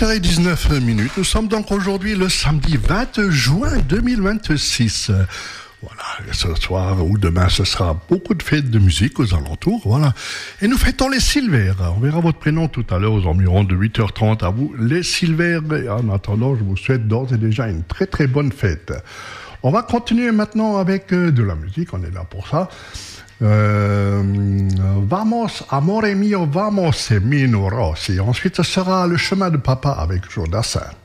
8h19. Nous sommes donc aujourd'hui le samedi 20 juin 2026. Voilà, ce soir ou demain, ce sera beaucoup de fêtes de musique aux alentours, voilà. Et nous fêtons les Silvères. On verra votre prénom tout à l'heure aux environs de 8h30 à vous, les Silvères. Et en attendant, je vous souhaite d'ores et déjà une très très bonne fête. On va continuer maintenant avec de la musique, on est là pour ça. Vamos, amore mio, vamos, Mino Rossi. Ensuite, ce sera Le chemin de papa avec Joe Dassin.